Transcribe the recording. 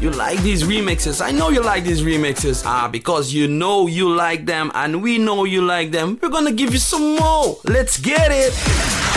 You like these remixes. I know you like these remixes. Because you know you like them and we know you like them. We're gonna give you some more. Let's get it.